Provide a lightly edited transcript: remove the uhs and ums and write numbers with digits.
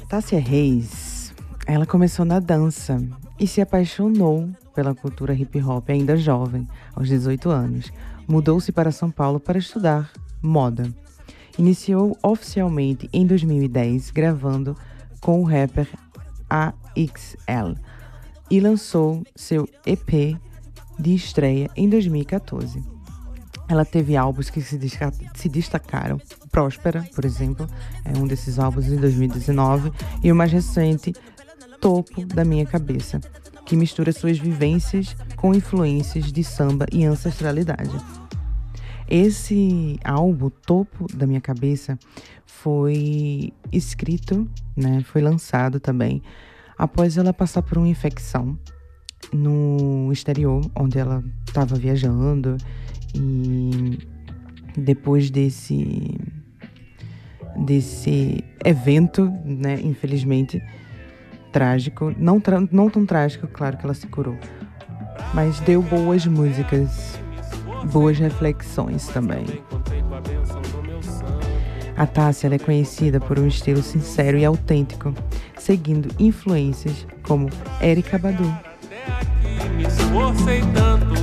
Tássia Reis, ela começou na dança e se apaixonou pela cultura hip hop ainda jovem, aos 18 anos. Mudou-se para São Paulo para estudar moda. Iniciou oficialmente em 2010, gravando com o rapper AXL e lançou seu EP de estreia em 2014. Ela teve álbuns que se destacaram. Próspera, por exemplo, é um desses álbuns em 2019, e o mais recente, Topo da Minha Cabeça, que mistura suas vivências com influências de samba e ancestralidade. Esse álbum, Topo da Minha Cabeça, foi escrito, foi lançado também, após ela passar por uma infecção no exterior, onde ela estava viajando, e depois desse evento, infelizmente, trágico, não tão trágico, claro que ela se curou, mas deu boas músicas, boas reflexões também. A Tássia é conhecida por um estilo sincero e autêntico, seguindo influências como Erykah Badu. Me esforcei tanto